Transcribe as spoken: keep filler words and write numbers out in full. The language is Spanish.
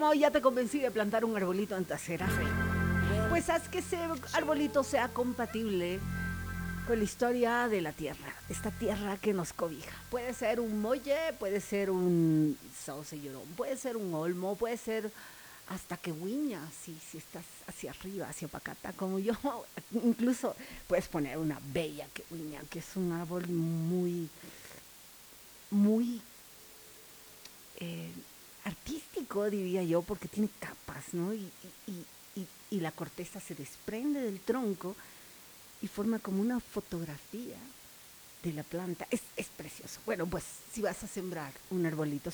no, ya te convencí de plantar un arbolito en tu acera. Pues haz que ese arbolito sea compatible con la historia de la tierra, esta tierra que nos cobija. Puede ser un molle, puede ser un sauce llorón, puede ser un olmo, puede ser hasta que huiña, si, si estás hacia arriba, hacia Pacata, como yo. Incluso puedes poner una bella que huiña, que es un árbol muy, muy eh, artístico, diría yo, porque tiene capas, ¿no? Y, y, y, y la corteza se desprende del tronco y forma como una fotografía de la planta. Es, es precioso. Bueno, pues si vas a sembrar un arbolito,